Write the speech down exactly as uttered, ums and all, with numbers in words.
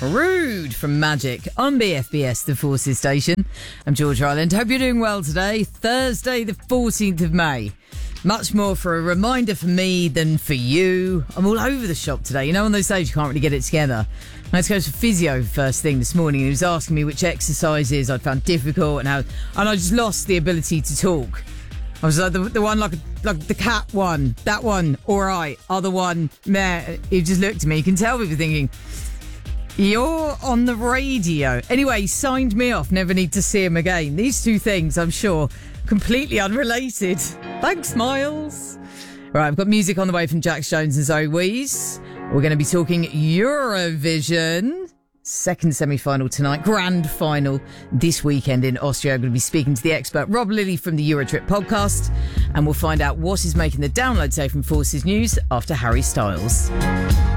Rude from Magic on B F B S, the Forces station. I'm George Ryland. Hope you're doing well today, Thursday the fourteenth of May. Much more for a reminder for me than for you. I'm all over the shop today. You know, on those days you can't really get it together. I had to go to physio first thing this morning, and he was asking me which exercises I'd found difficult and how, and I just lost the ability to talk. I was like, the, the one, like like the cat one, that one, all right, other one, meh. He just looked at me. You can tell people thinking, you're on the radio. Anyway, he signed me off, never need to see him again. These two things, I'm sure, completely unrelated. Thanks, Miles. Right, I've got music on the way from Jax Jones and Zoe Wees. We're going to be talking Eurovision. Second semi-final tonight, grand final this weekend in Austria. I'm going to be speaking to the expert Rob Lilly from the Eurotrip podcast, and we'll find out what is making the download safe from Forces News after Harry Styles.